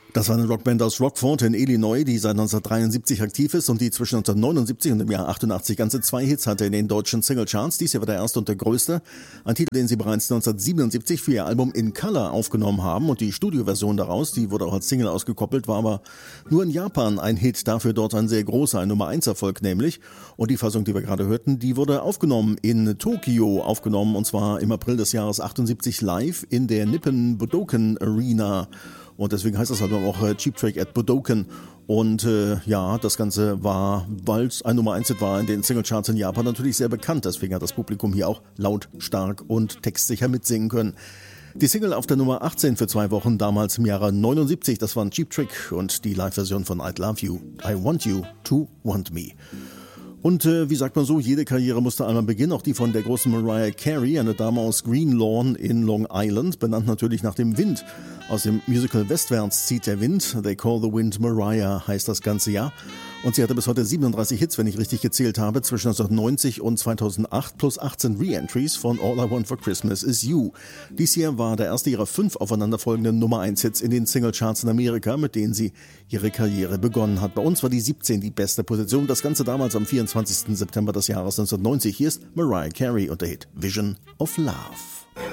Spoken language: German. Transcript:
Das war eine Rockband aus Rockford in Illinois, die seit 1973 aktiv ist und die zwischen 1979 und dem Jahr 88 ganze 2 Hits hatte in den deutschen Singlecharts. Dies hier war der erste und der größte. Ein Titel, den sie bereits 1977 für ihr Album In Color aufgenommen haben, und die Studioversion daraus, die wurde auch als Single ausgekoppelt, war aber nur in Japan ein Hit, dafür dort ein sehr großer, ein Nummer-1-Erfolg nämlich. Und die Fassung, die wir gerade hörten, die wurde aufgenommen in Tokio, und zwar im April des Jahres 78 live in der Nippon Budokan Arena. Und deswegen heißt das Album auch Cheap Trick at Budokan. Und das Ganze war, weil es ein Nummer-1-Hit war in den Singlecharts in Japan, natürlich sehr bekannt. Deswegen hat das Publikum hier auch laut, stark und textsicher mitsingen können. Die Single auf der Nummer 18 für 2 Wochen, damals im Jahre 79, das war ein Cheap Trick und die Live-Version von I'd Love You, I Want You to Want Me. Und wie sagt man so, jede Karriere musste einmal beginnen, auch die von der großen Mariah Carey, eine Dame aus Green Lawn in Long Island, benannt natürlich nach dem Wind. Aus dem Musical Westwärts zieht der Wind, They Call the Wind Mariah heißt das ganze Jahr. Und sie hatte bis heute 37 Hits, wenn ich richtig gezählt habe, zwischen 1990 und 2008, plus 18 Re-Entries von All I Want for Christmas Is You. Dies hier war der erste ihrer 5 aufeinanderfolgenden Nummer-1-Hits in den Singlecharts in Amerika, mit denen sie ihre Karriere begonnen hat. Bei uns war die 17 die beste Position, das Ganze damals am 24. September des Jahres 1990. Hier ist Mariah Carey und der Hit Vision of Love.